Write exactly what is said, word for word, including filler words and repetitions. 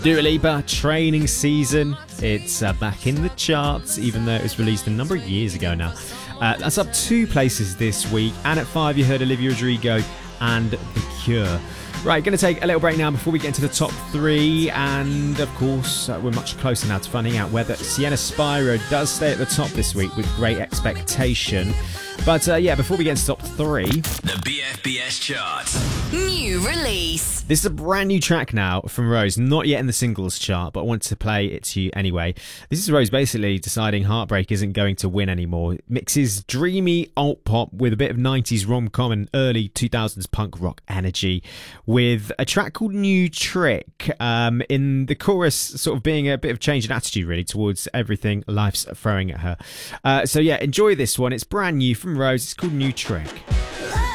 Dua Lipa, Training Season. It's uh, back in the charts, even though it was released a number of years ago now. Uh, that's up two places this week. And at five, you heard Olivia Rodrigo and The Cure. Right, going to take a little break now before we get into the top three. And, of course, uh, we're much closer now to finding out whether Sienna Spyro does stay at the top this week with Great Expectation. But, uh, yeah, before we get into top three... The B F B S chart. New release. This is a brand new track now from Rose, not yet in the singles chart, but I wanted to play it to you anyway. This is Rose basically deciding Heartbreak isn't going to win anymore. It mixes dreamy alt pop with a bit of nineties rom-com and early two thousands punk rock energy with a track called New Trick, um, in the chorus sort of being a bit of change in attitude really towards everything life's throwing at her. Uh, so yeah, enjoy this one. It's brand new from Rose. It's called New Trick.